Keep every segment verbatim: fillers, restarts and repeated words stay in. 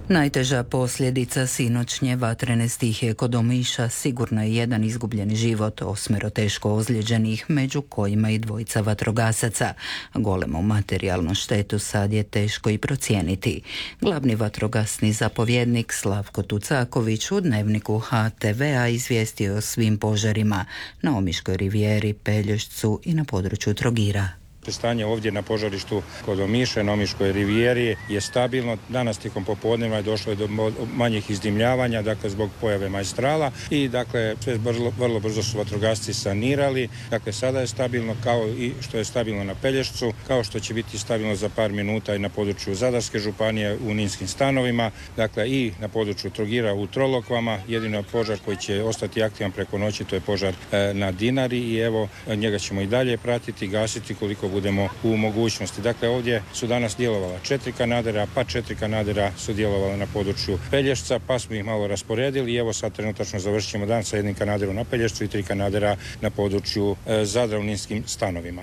Najteža posljedica sinoćnje vatrene stihije kod Omiša sigurno je jedan izgubljeni život, osmero teško ozlijeđenih, među kojima i dvojica vatrogasaca. Golemu materijalnu štetu sad je teško i procijeniti. Glavni vatrogasni zapovjednik Slavko Tucaković u dnevniku H T V-a izvijestio o svim požarima na Omiškoj rivijeri, Pelješcu i na području Trogira. Stanje ovdje na požarištu kod Omiša, na Omiškoj rivijeri je stabilno. Danas tijekom popodneva je došlo do manjih izdimljavanja, dakle zbog pojave majstrala i dakle sve vrlo, vrlo brzo su vatrogasci sanirali. Dakle sada je stabilno kao i što je stabilno na Pelješcu, kao što će biti stabilno za par minuta i na području Zadarske županije u Ninskim stanovima, dakle i na području Trogira u Trolokvama. Jedino požar koji će ostati aktivan preko noći, to je požar e, na Dinari i evo njega ćemo i dalje pratiti, gasiti koliko budemo u mogućnosti. Dakle, ovdje su danas djelovala četiri kanadera, pa četiri kanadera su djelovala na području Pelješca, pa smo ih malo rasporedili i evo sad trenutačno završit ćemo dan sa jednim kanaderom na Pelješcu i tri kanadera na području e, Zadra u Ninskim stanovima.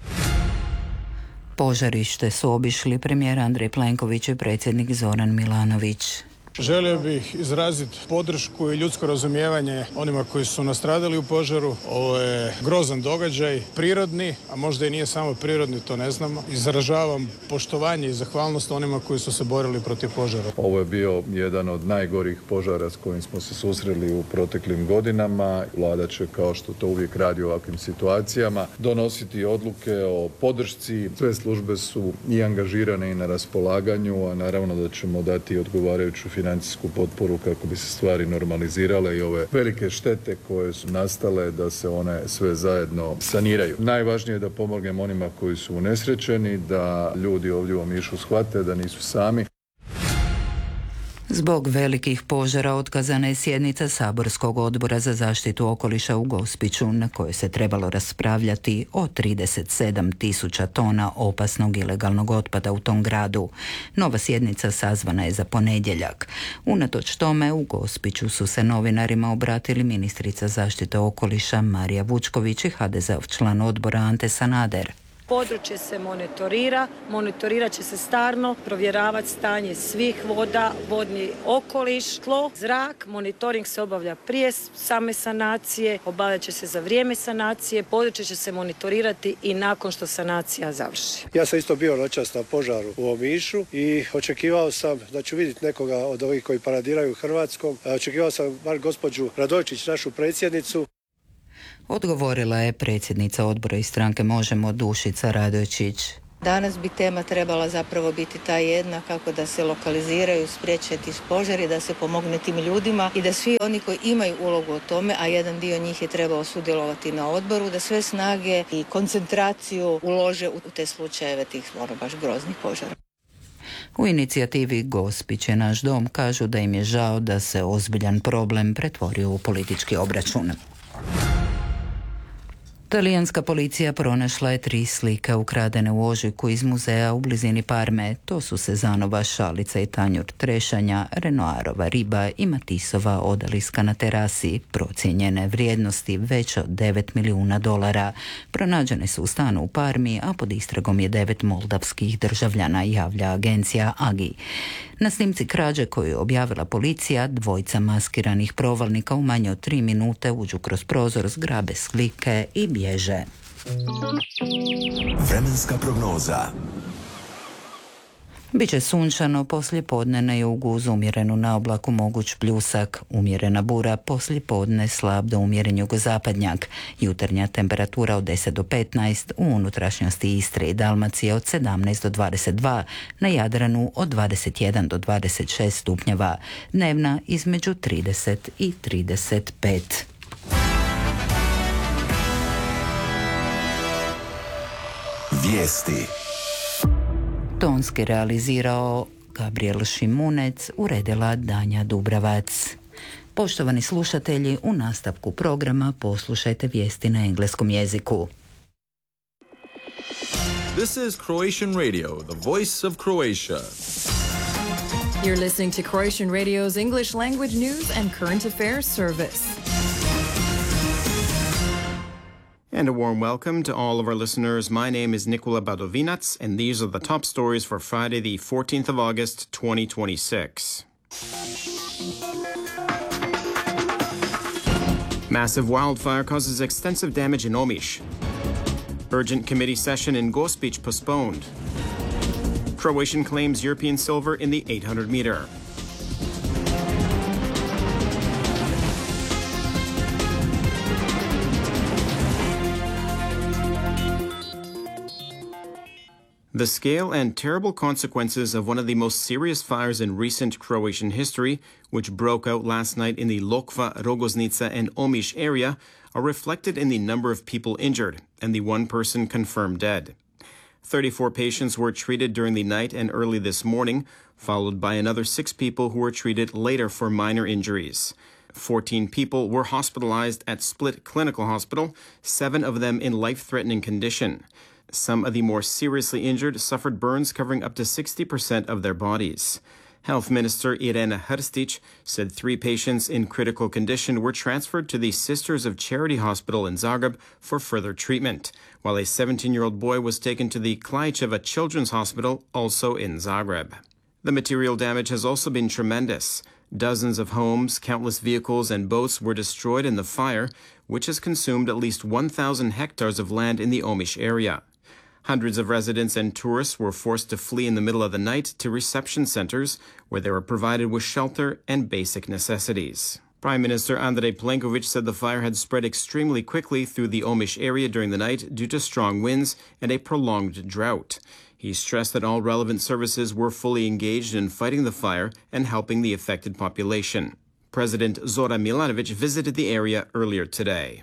Požarište su obišli premijer Andrej Plenković i predsjednik Zoran Milanović. Želio bih izraziti podršku i ljudsko razumijevanje onima koji su nastradali u požaru. Ovo je grozan događaj, prirodni, a možda i nije samo prirodni, to ne znamo. Izražavam poštovanje i zahvalnost onima koji su se borili protiv požara. Ovo je bio jedan od najgorih požara s kojim smo se susreli u proteklim godinama. Vlada će, kao što to uvijek radi u ovakvim situacijama, donositi odluke o podršci. Sve službe su i angažirane i na raspolaganju, a naravno da ćemo dati odgovarajuću financijsku financijsku potporu kako bi se stvari normalizirale i ove velike štete koje su nastale da se one sve zajedno saniraju. Najvažnije je da pomognemo onima koji su unesrećeni, da ljudi ovdje u Omišu shvate da nisu sami. Zbog velikih požara otkazana je sjednica Saborskog odbora za zaštitu okoliša u Gospiću, na kojoj se trebalo raspravljati o trideset sedam tisuća tona opasnog ilegalnog otpada u tom gradu. Nova sjednica sazvana je za ponedjeljak. Unatoč tome u Gospiću su se novinarima obratili ministrica zaštite okoliša Marija Vučković i ha de zeov član odbora Ante Sanader. Područje se monitorira, monitorirat će se stalno, provjeravati stanje svih voda, vodni okoliš, tlo, zrak. Monitoring se obavlja prije same sanacije, obavljat će se za vrijeme sanacije, područje će se monitorirati i nakon što sanacija završi. Ja sam isto bio noćas na požaru u Omišu i očekivao sam da ću vidjeti nekoga od ovih koji paradiraju Hrvatskom. Očekivao sam bar gospođu Radojčić, našu predsjednicu. Odgovorila je predsjednica odbora iz stranke Možemo Dušica Radojčić. Danas bi tema trebala zapravo biti ta jedna, kako da se lokaliziraju, spriječiti požari, da se pomogne tim ljudima i da svi oni koji imaju ulogu o tome, a jedan dio njih je trebao sudjelovati na odboru, da sve snage i koncentraciju ulože u te slučajeve tih ono baš groznih požara. U inicijativi Gospić je naš dom kažu da im je žao da se ozbiljan problem pretvorio u politički obračun. Talijanska policija pronašla je tri slike ukradene u ožujku iz muzeja u blizini Parme. To su Sezanova šalica i tanjur trešanja, Renoirova riba i Matisova odaliska na terasi, procijenjene vrijednosti veće od devet milijuna dolara. Pronađene su u stanu u Parmi, a pod istragom je devet moldavskih državljana, javlja agencija Agi. Na snimci krađe koju je objavila policija, dvojica maskiranih provalnika u manje od tri minute uđu kroz prozor, zgrabe slike i bježe. Vremenska prognoza. Biće sunčano, poslijepodne na jugu uz umjerenu naoblaku moguć pljusak, umjerena bura, poslijepodne slab do umjeren jugozapadnjak, jutarnja temperatura od deset do petnaest, u unutrašnjosti Istre i Dalmacije od sedamnaest do dvadeset dva, na Jadranu od dvadeset jedan do dvadeset šest stupnjeva, dnevna između trideset i trideset pet. Vijesti. Tonski realizirao Gabriel Šimunec, uredila Danja Dubravac. Poštovani slušatelji, u nastavku programa poslušajte vijesti na engleskom jeziku. This is Croatian Radio, the voice of Croatia. You're listening to Croatian Radio's English language news and current affairs service. And a warm welcome to all of our listeners. My name is Nikola Badovinac, and these are the top stories for Friday, the fourteenth of August, twenty twenty-six. Massive wildfire causes extensive damage in Omiš. Urgent committee session in Gospić postponed. Croatian claims European silver in the eight hundred meter. The scale and terrible consequences of one of the most serious fires in recent Croatian history, which broke out last night in the Lokva, Rogoznica, and Omiš area, are reflected in the number of people injured and the one person confirmed dead. thirty-four patients were treated during the night and early this morning, followed by another six people who were treated later for minor injuries. fourteen people were hospitalized at Split Clinical Hospital, seven of them in life-threatening condition. Some of the more seriously injured suffered burns covering up to sixty percent of their bodies. Health Minister Irena Hrstić said three patients in critical condition were transferred to the Sisters of Charity Hospital in Zagreb for further treatment, while a seventeen-year-old boy was taken to the Klaicheva Children's Hospital, also in Zagreb. The material damage has also been tremendous. Dozens of homes, countless vehicles, and boats were destroyed in the fire, which has consumed at least one thousand hectares of land in the Omiš area. Hundreds of residents and tourists were forced to flee in the middle of the night to reception centers, where they were provided with shelter and basic necessities. Prime Minister Andrej Plenković said the fire had spread extremely quickly through the Omiš area during the night due to strong winds and a prolonged drought. He stressed that all relevant services were fully engaged in fighting the fire and helping the affected population. President Zoran Milanović visited the area earlier today.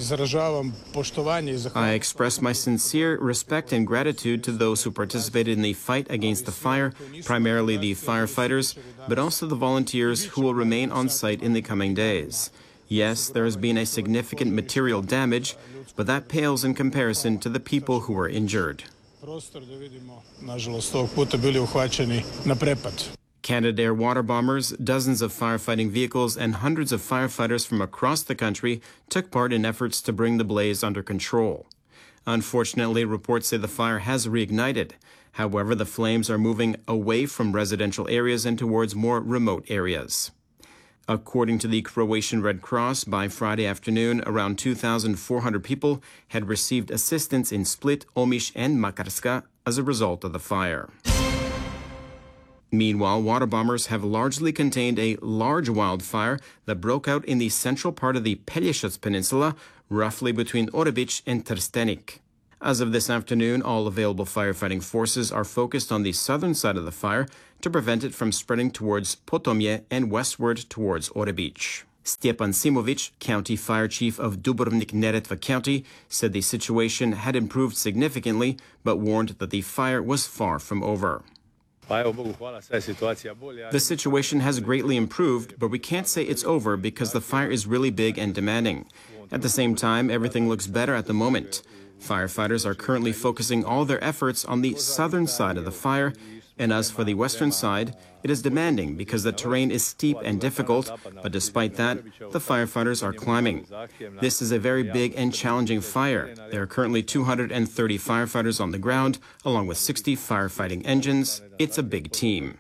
I express my sincere respect and gratitude to those who participated in the fight against the fire, primarily the firefighters, but also the volunteers who will remain on site in the coming days. Yes, there has been a significant material damage, but that pales in comparison to the people who were injured. Canadair water bombers, dozens of firefighting vehicles, and hundreds of firefighters from across the country took part in efforts to bring the blaze under control. Unfortunately, reports say the fire has reignited. However, the flames are moving away from residential areas and towards more remote areas. According to the Croatian Red Cross, by Friday afternoon, around two thousand four hundred people had received assistance in Split, Omiš, and Makarska as a result of the fire. Meanwhile, water bombers have largely contained a large wildfire that broke out in the central part of the Pelješac Peninsula, roughly between Orebić and Trstenik. As of this afternoon, all available firefighting forces are focused on the southern side of the fire to prevent it from spreading towards Potomje and westward towards Orebić. Stjepan Simović, county fire chief of Dubrovnik-Neretva County, said the situation had improved significantly, but warned that the fire was far from over. The situation has greatly improved, but we can't say it's over because the fire is really big and demanding. At the same time, everything looks better at the moment. Firefighters are currently focusing all their efforts on the southern side of the fire, and as for the western side, it is demanding because the terrain is steep and difficult, but despite that, the firefighters are climbing. This is a very big and challenging fire. There are currently two hundred thirty firefighters on the ground, along with sixty firefighting engines. It's a big team.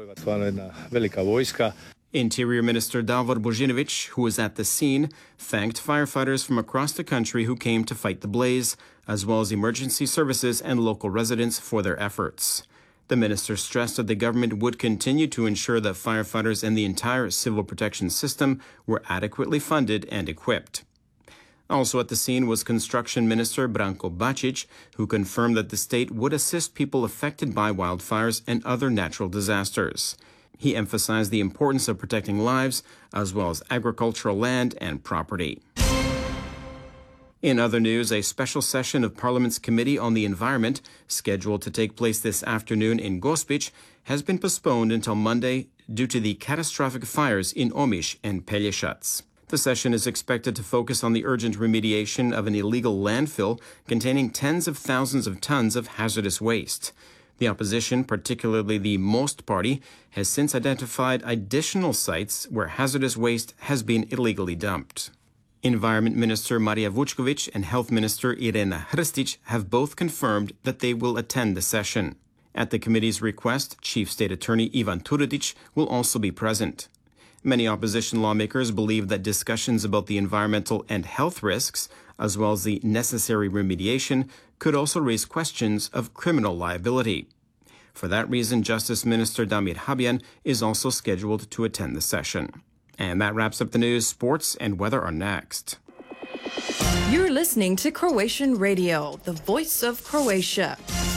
Interior Minister Davor Božinović, who was at the scene, thanked firefighters from across the country who came to fight the blaze, as well as emergency services and local residents for their efforts. The minister stressed that the government would continue to ensure that firefighters and the entire civil protection system were adequately funded and equipped. Also at the scene was Construction Minister Branko Bačić, who confirmed that the state would assist people affected by wildfires and other natural disasters. He emphasized the importance of protecting lives, as well as agricultural land and property. In other news, a special session of Parliament's Committee on the Environment, scheduled to take place this afternoon in Gospić, has been postponed until Monday due to the catastrophic fires in Omiš and Pelješac. The session is expected to focus on the urgent remediation of an illegal landfill containing tens of thousands of tons of hazardous waste. The opposition, particularly the Most Party, has since identified additional sites where hazardous waste has been illegally dumped. Environment Minister Marija Vučković and Health Minister Irena Hrstić have both confirmed that they will attend the session. At the committee's request, Chief State Attorney Ivan Turudić will also be present. Many opposition lawmakers believe that discussions about the environmental and health risks, as well as the necessary remediation, could also raise questions of criminal liability. For that reason, Justice Minister Damir Habjan is also scheduled to attend the session. And that wraps up the news. Sports and weather are next. You're listening to Croatian Radio, the voice of Croatia.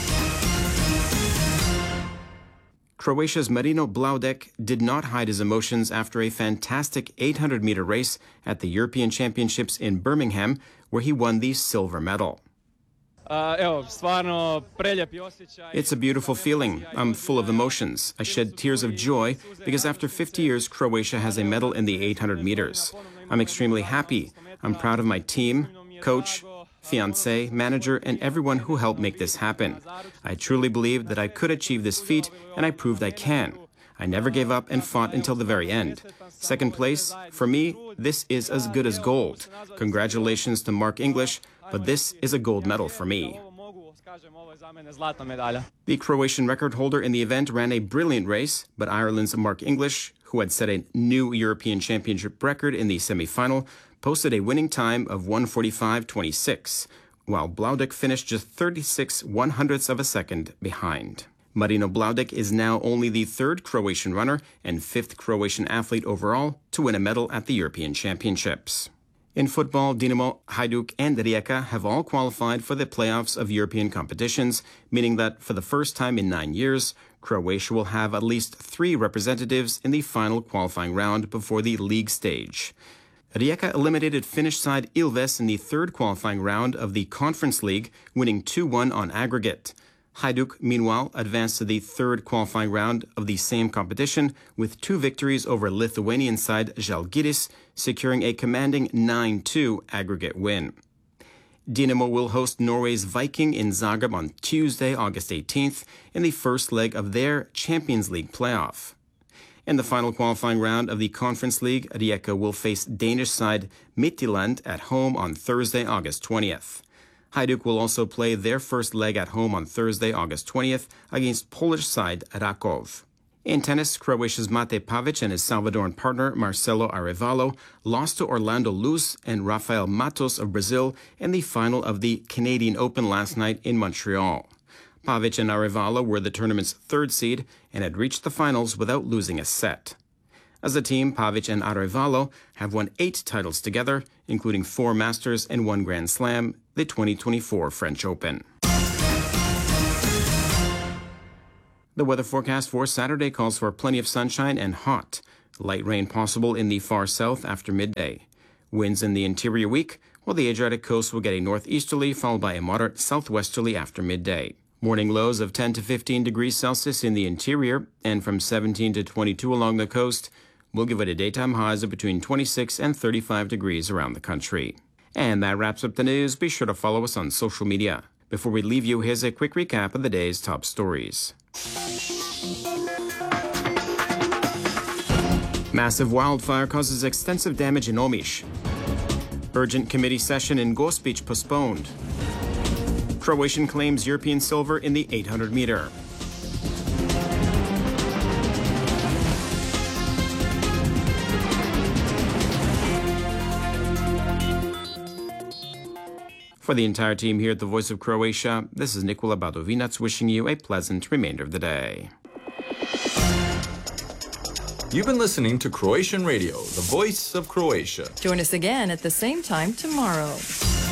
Croatia's Marino Blaudek did not hide his emotions after a fantastic eight hundred meter race at the European Championships in Birmingham, where he won the silver medal. It's a beautiful feeling. I'm full of emotions. I shed tears of joy because after fifty years, Croatia has a medal in the eight hundred meters. I'm extremely happy. I'm proud of my team, coach, fiancé, manager, and everyone who helped make this happen. I truly believed that I could achieve this feat, and I proved I can. I never gave up and fought until the very end. Second place, for me, this is as good as gold. Congratulations to Mark English, but this is a gold medal for me. The Croatian record holder in the event ran a brilliant race, but Ireland's Mark English, who had set a new European Championship record in the semi-final, posted a winning time of one forty-five twenty-six, while Blaudek finished just thirty-six one hundredths of a second behind. Marino Blaudek is now only the third Croatian runner and fifth Croatian athlete overall to win a medal at the European Championships. In football, Dinamo, Hajduk, and Rijeka have all qualified for the playoffs of European competitions, meaning that for the first time in nine years, Croatia will have at least three representatives in the final qualifying round before the league stage. Rijeka eliminated Finnish side Ilves in the third qualifying round of the Conference League, winning two one on aggregate. Hajduk, meanwhile, advanced to the third qualifying round of the same competition with two victories over Lithuanian side Žalgiris, securing a commanding nine two aggregate win. Dinamo will host Norway's Viking in Zagreb on Tuesday, August eighteenth, in the first leg of their Champions League playoff. In the final qualifying round of the Conference League, Rijeka will face Danish side Midtjylland at home on Thursday, August twentieth. Hajduk will also play their first leg at home on Thursday, August twentieth, against Polish side Rakov. In tennis, Croatia's Mate Pavic and his Salvadoran partner Marcelo Arevalo lost to Orlando Luz and Rafael Matos of Brazil in the final of the Canadian Open last night in Montreal. Pavic and Arevalo were the tournament's third seed and had reached the finals without losing a set. As a team, Pavic and Arevalo have won eight titles together, including four Masters and one Grand Slam, the twenty twenty-four French Open. The weather forecast for Saturday calls for plenty of sunshine and hot. Light rain possible in the far south after midday. Winds in the interior weak, while the Adriatic coast will get a northeasterly followed by a moderate southwesterly after midday. Morning lows of ten to fifteen degrees Celsius in the interior and from seventeen to twenty-two along the coast. We'll give it a daytime highs of between twenty-six and thirty-five degrees around the country. And that wraps up the news. Be sure to follow us on social media. Before we leave you, here's a quick recap of the day's top stories. Massive wildfire causes extensive damage in Omiš. Urgent committee session in Gospić postponed. Croatian claims European silver in the eight hundred meter. For the entire team here at the Voice of Croatia, this is Nikola Badovinac wishing you a pleasant remainder of the day. You've been listening to Croatian Radio, the voice of Croatia. Join us again at the same time tomorrow.